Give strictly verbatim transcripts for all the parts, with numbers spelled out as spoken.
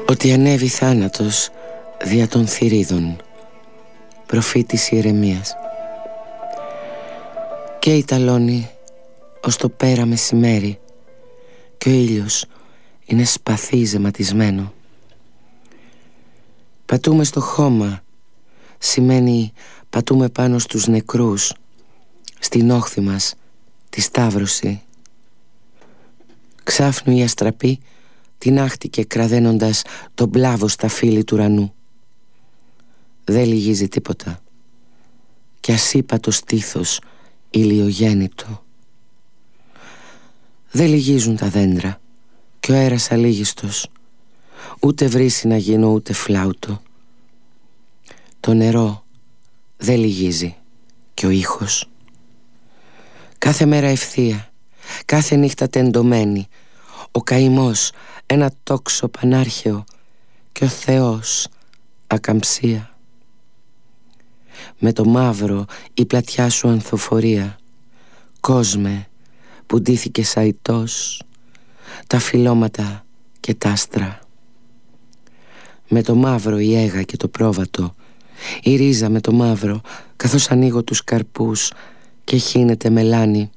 ότι ανέβη θάνατος δια των θηρίδων, προφήτης Ιερεμίας. Και η ταλώνει ως το πέρα μεσημέρι και ο ήλιος είναι σπαθί ζεματισμένο. Πατούμε στο χώμα, σημαίνει πατούμε πάνω στους νεκρούς, στην όχθη μας τη σταύρωση. Ξάφνου η αστραπή τινάχτηκε κραδένοντας τον πλάβο στα φύλλη του ουρανού. Δεν λυγίζει τίποτα κι ας είπα το στήθος ηλιογέννητο. Δεν λυγίζουν τα δέντρα κι ο αέρας αλίγιστος, ούτε βρύση να γίνω ούτε φλάουτο. Το νερό δεν λυγίζει κι ο ήχος. Κάθε μέρα ευθεία, κάθε νύχτα τεντωμένη, ο καημός ένα τόξο πανάρχαιο και ο Θεός ακαμψία. Με το μαύρο η πλατιά σου ανθοφορία, κόσμε που ντύθηκε σαϊτός, τα φυλλώματα και τα άστρα. Με το μαύρο η αίγα και το πρόβατο, η ρίζα με το μαύρο, καθώς ανοίγω τους καρπούς και χύνεται μελάνι.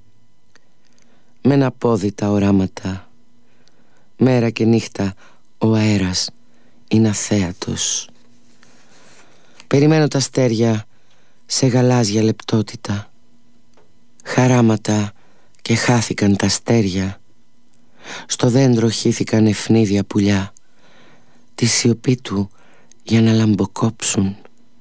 Με ένα πόδι τα οράματα, μέρα και νύχτα ο αέρας είναι αθέατος. Περιμένω τα αστέρια σε γαλάζια λεπτότητα. Χαράματα και χάθηκαν τα αστέρια. Στο δέντρο χύθηκαν ευνίδια πουλιά, τη σιωπή του για να λαμποκόψουν.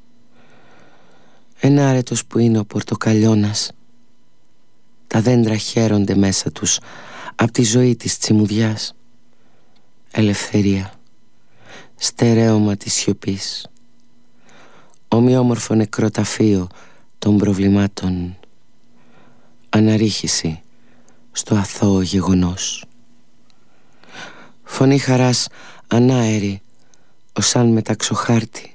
Ένα άρετος που είναι ο πορτοκαλιώνας. Τα δέντρα χαίρονται μέσα τους απ' τη ζωή της τσιμουδιάς. Ελευθερία, στερέωμα της σιωπής, ομοιόμορφο νεκροταφείο των προβλημάτων, αναρρίχηση στο αθώο γεγονός. Φωνή χαράς ανάερη ως αν μεταξοχάρτη.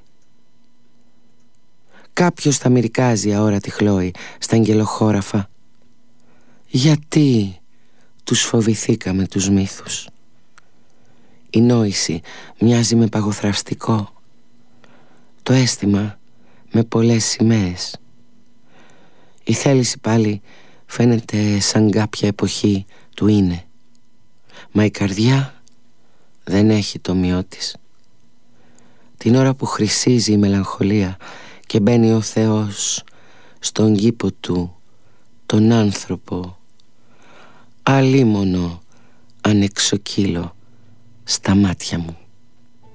Κάποιος θα μυρικάζει αόρατη χλόη στα αγγελοχώραφα. Γιατί τους φοβηθήκαμε τους μύθους? Η νόηση μοιάζει με παγοθραυστικό, το αίσθημα με πολλές σημαίες. Η θέληση πάλι φαίνεται σαν κάποια εποχή του είναι, μα η καρδιά δεν έχει το μειό της. Την ώρα που χρυσίζει η μελαγχολία και μπαίνει ο Θεός στον κήπο του, τον άνθρωπο, αλίμονο ανεξοκύλο στα μάτια μου.